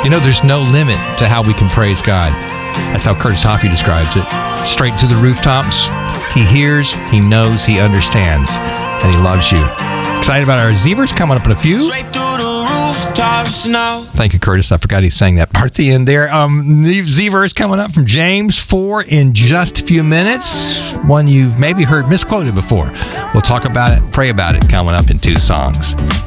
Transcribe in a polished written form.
You know, there's no limit to how we can praise God. That's how Curtis Hoffey describes it. Straight to the rooftops. He hears, he knows, he understands, and he loves you. Excited about our Zevers coming up in a few. Straight through the rooftops now. Thank you, Curtis. I forgot he sang that part at the end there. Zevers coming up from James 4 in just a few minutes. One you've maybe heard misquoted before. We'll talk about it, pray about it, coming up in 2 songs.